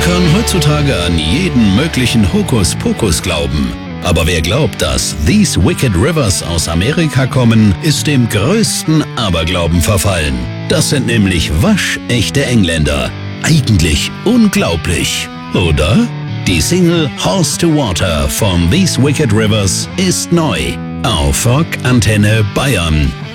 kann heutzutage an jeden möglichen Hokuspokus glauben. Aber wer glaubt, dass These Wicked Rivers aus Amerika kommen, ist dem größten Aberglauben verfallen. Das sind nämlich waschechte Engländer. Eigentlich unglaublich, oder? Die Single Horse to Water von These Wicked Rivers ist neu auf Rock Antenne Bayern.